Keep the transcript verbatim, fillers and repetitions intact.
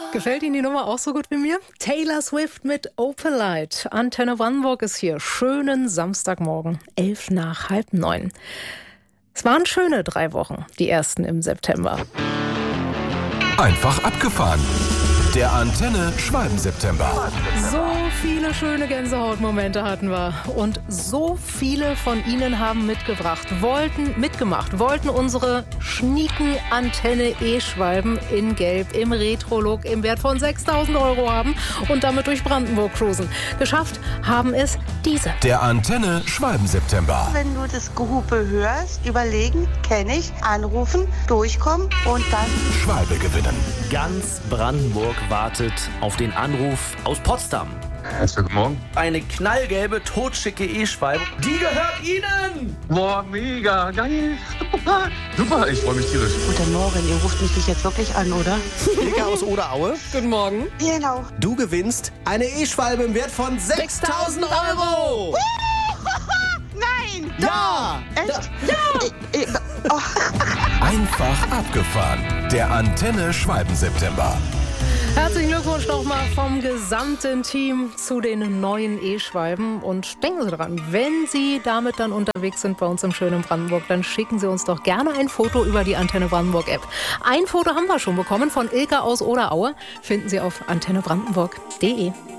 Gefällt Ihnen die Nummer auch so gut wie mir? Taylor Swift mit Opalite. Antenne Brandenburg ist hier. Schönen Samstagmorgen, elf nach halb neun. Es waren schöne drei Wochen, die ersten im September. Einfach abgefahren. Der Antenne Schwalben-September. So viele schöne Gänsehautmomente hatten wir. Und so viele von Ihnen haben mitgebracht, wollten, mitgemacht, wollten unsere schnieken Antenne E-Schwalben in Gelb, im Retro-Look, im Wert von sechstausend Euro haben und damit durch Brandenburg cruisen. Geschafft haben es diese. Der Antenne Schwalben-September. Wenn du das Gehupe hörst, überlegen, kenne ich, anrufen, durchkommen und dann Schwalbe gewinnen. Ganz Brandenburg wartet auf den Anruf aus Potsdam. Herzlichen guten Morgen. Eine knallgelbe, totschicke E-Schwalbe. Die gehört Ihnen! Boah, mega, geil. Super, ich freue mich tierisch. Guten Morgen, ihr ruft mich nicht jetzt wirklich an, oder? Ilka aus Oderaue. Guten Morgen. Genau. Du gewinnst eine E-Schwalbe im Wert von sechstausend Euro. Nein! Ja! Echt? Ja! Ich, ich, oh. Einfach abgefahren. Der Antenne Schwalben-September. Herzlichen Glückwunsch nochmal vom gesamten Team zu den neuen E-Schwalben. Und denken Sie dran, wenn Sie damit dann unterwegs sind bei uns im schönen Brandenburg, dann schicken Sie uns doch gerne ein Foto über die Antenne Brandenburg App. Ein Foto haben wir schon bekommen von Ilka aus Oderaue. Finden Sie auf antenne brandenburg punkt de.